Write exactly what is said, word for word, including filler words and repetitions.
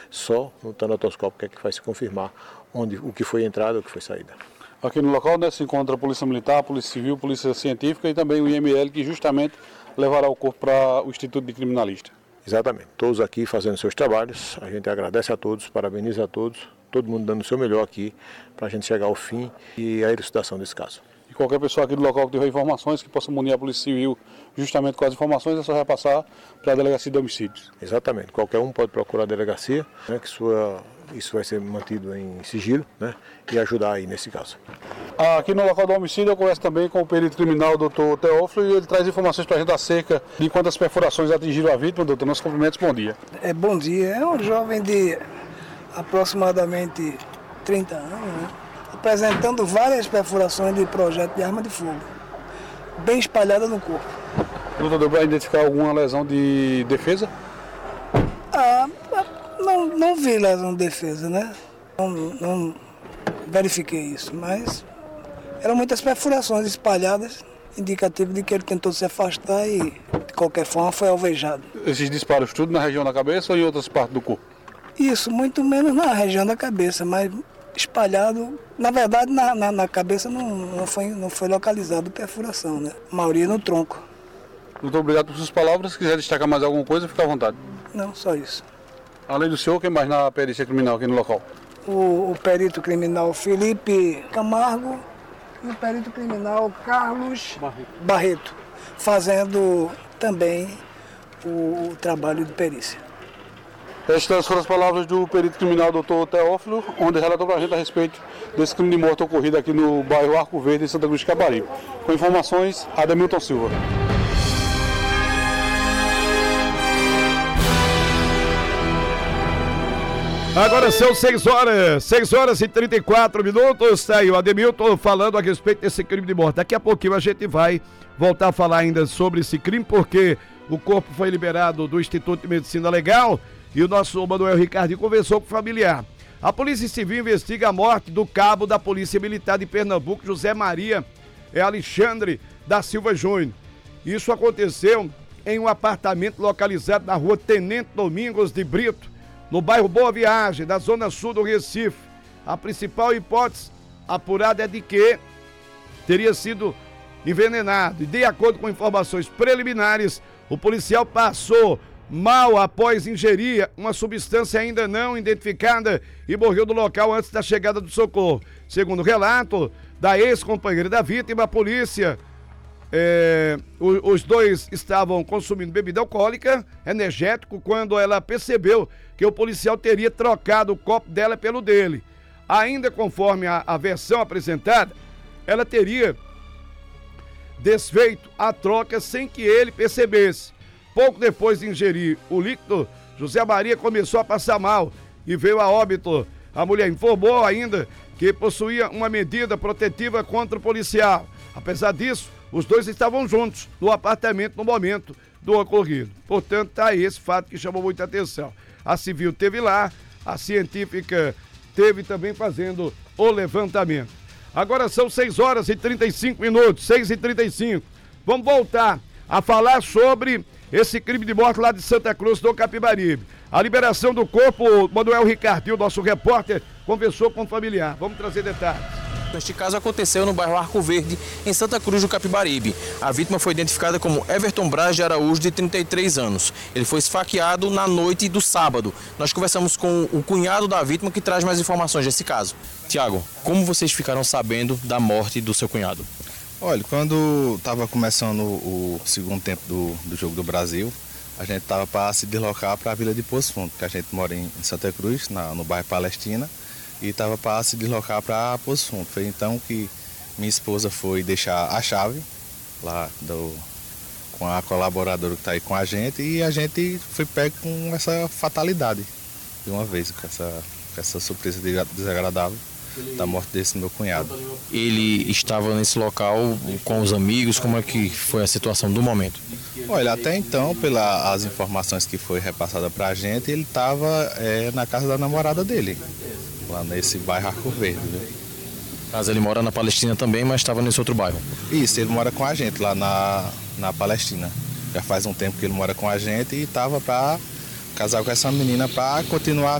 Só no tanatoscópio que é que vai se confirmar onde, o que foi entrada e o que foi saída. Aqui no local, né, se encontra a Polícia Militar, a Polícia Civil, a Polícia Científica e também o I M L, que justamente levará o corpo para o Instituto de Criminalista. Exatamente. Todos aqui fazendo seus trabalhos. A gente agradece a todos, parabeniza a todos, todo mundo dando o seu melhor aqui para a gente chegar ao fim e à elucidação desse caso. E qualquer pessoa aqui do local que tiver informações, que possa munir a Polícia Civil justamente com as informações, é só repassar para a Delegacia de Homicídios. Exatamente. Qualquer um pode procurar a delegacia, né, que sua, isso vai ser mantido em sigilo, né, e ajudar aí nesse caso. Aqui no local do homicídio eu converso também com o perito criminal, doutor Teófilo, e ele traz informações para a gente acerca de quantas perfurações atingiram a vítima. Doutor, nossos cumprimentos, bom dia. É, bom dia. É um jovem de aproximadamente trinta anos, né, apresentando várias perfurações de projétil de arma de fogo, bem espalhada no corpo. Doutor, deu para identificar alguma lesão de defesa? Ah, não, não vi lesão de defesa, né? Não, não verifiquei isso, mas eram muitas perfurações espalhadas, indicativo de que ele tentou se afastar e, de qualquer forma, foi alvejado. Esses disparos tudo na região da cabeça ou em outras partes do corpo? Isso, muito menos na região da cabeça, mas espalhado. Na verdade, na, na, na cabeça não, não, foi, não foi localizado perfuração, né? A maioria no tronco. Doutor, obrigado por suas palavras. Se quiser destacar mais alguma coisa, fica à vontade. Não, só isso. Além do senhor, quem mais na perícia criminal aqui no local? O, o perito criminal Felipe Camargo e o perito criminal Carlos Barreto, Barreto fazendo também o, o trabalho de perícia. Estas foram as palavras do perito criminal doutor Teófilo, onde relatou para a gente a respeito desse crime de morte ocorrido aqui no bairro Arco Verde, em Santa Cruz de Capibaribe. Com informações, Ademilton Silva. Agora são seis horas, seis horas e trinta e quatro minutos, tá aí o Ademilton falando a respeito desse crime de morte. Daqui a pouquinho a gente vai voltar a falar ainda sobre esse crime, porque o corpo foi liberado do Instituto de Medicina Legal e o nosso Manuel Ricardo conversou com o familiar. A Polícia Civil investiga a morte do cabo da Polícia Militar de Pernambuco, José Maria é Alexandre da Silva Júnior. Isso aconteceu em um apartamento localizado na rua Tenente Domingos de Brito, no bairro Boa Viagem, da zona sul do Recife. A principal hipótese apurada é de que teria sido envenenado. E de acordo com informações preliminares, o policial passou mal após ingerir uma substância ainda não identificada e morreu no local antes da chegada do socorro. Segundo o relato da ex-companheira da vítima, a polícia... É, os dois estavam consumindo bebida alcoólica, energético, quando ela percebeu que o policial teria trocado o copo dela pelo dele. Ainda conforme a, a versão apresentada, ela teria desfeito a troca sem que ele percebesse. Pouco depois de ingerir o líquido, José Maria começou a passar mal e veio a óbito. A mulher informou ainda que possuía uma medida protetiva contra o policial. Apesar disso, os dois estavam juntos no apartamento no momento do ocorrido. Portanto, está aí esse fato que chamou muita atenção. A civil teve lá, a científica teve também fazendo o levantamento. Agora são seis horas e trinta e cinco minutos, seis e trinta e cinco. Vamos voltar a falar sobre esse crime de morte lá de Santa Cruz do Capibaribe. A liberação do corpo, o Manuel Ricardo, o nosso repórter, conversou com o familiar. Vamos trazer detalhes. Este caso aconteceu no bairro Arco Verde, em Santa Cruz do Capibaribe. A vítima foi identificada como Everton Braz de Araújo, de trinta e três anos. Ele foi esfaqueado na noite do sábado. Nós conversamos com o cunhado da vítima, que traz mais informações desse caso. Tiago, como vocês ficaram sabendo da morte do seu cunhado? Olha, quando estava começando o segundo tempo do, do Jogo do Brasil, a gente estava para se deslocar para a Vila de Poço Fundo, porque a gente mora em Santa Cruz, na, no bairro Palestina, e estava para se deslocar para Poço Fundo. Foi então que minha esposa foi deixar a chave lá do, com a colaboradora que está aí com a gente, e a gente foi pego com essa fatalidade de uma vez, com essa, com essa surpresa desagradável da morte desse meu cunhado. Ele estava nesse local com os amigos? Como é que foi a situação do momento? Olha, até então, pelas informações que foi repassada para a gente, ele estava é, na casa da namorada dele, lá nesse bairro Arco Verde. Viu? Mas ele mora na Palestina também, mas estava nesse outro bairro? Isso, ele mora com a gente lá na, na Palestina. Já faz um tempo que ele mora com a gente e estava para casar com essa menina para continuar